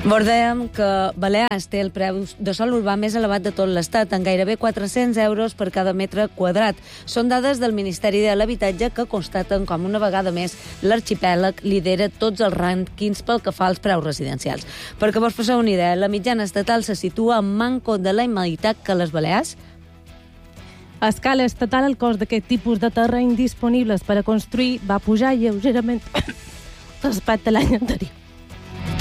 Vos dèiem que Balears té el preu de sòl urbà més elevat de tot l'Estat, en gairebé 400 euros per cada metre quadrat. Són dades del Ministeri de l'Habitatge que constaten com una vegada més l'arxipèlag lidera tots els rànquings pel que fa als preus residencials. Perquè vos passeu una idea, la mitjana estatal se situa en manco de la meitat que les Balears. A escala estatal, el cost d'aquest tipus de terreny disponibles per a construir va pujar lleugerament respecte a l'any anterior.